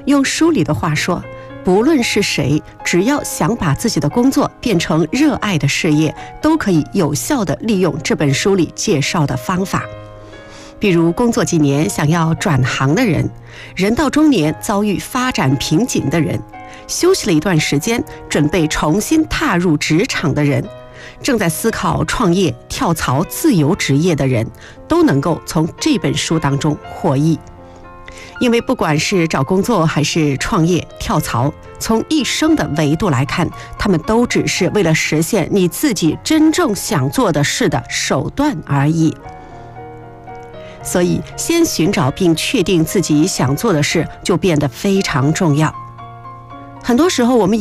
用书里的话说，不论是谁，只要想把自己的工作变成热爱的事业，都可以有效地利用这本书里介绍的方法。比如工作几年想要转行的人，人到中年遭遇发展瓶颈的人，休息了一段时间准备重新踏入职场的人，正在思考创业、跳槽自由职业的人，都能够从这本书当中获益。因为不管是找工作还是创业、跳槽，从一生的维度来看，他们都只是为了实现你自己真正想做的事的手段而已。所以，先寻找并确定自己想做的事，就变得非常重要。很多时候，我们